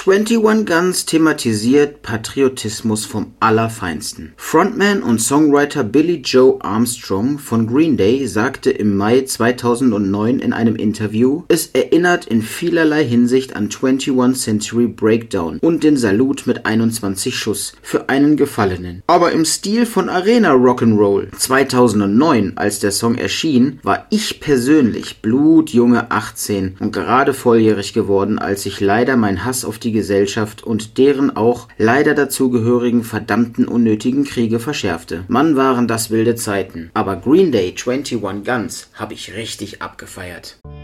21 Guns thematisiert Patriotismus vom Allerfeinsten. Frontman und Songwriter Billie Joe Armstrong von Green Day sagte im Mai 2009 in einem Interview, es erinnert in vielerlei Hinsicht an 21 Century Breakdown und den Salut mit 21 Schuss für einen Gefallenen. Aber im Stil von Arena Rock'n'Roll. 2009, als der Song erschien, war ich persönlich blutjunge 18 und gerade volljährig geworden, als sich leider mein Hass auf die Gesellschaft und deren auch leider dazugehörigen verdammten unnötigen Kriege verschärfte. Mann, waren das wilde Zeiten. Aber Green Day 21 Guns habe ich richtig abgefeiert.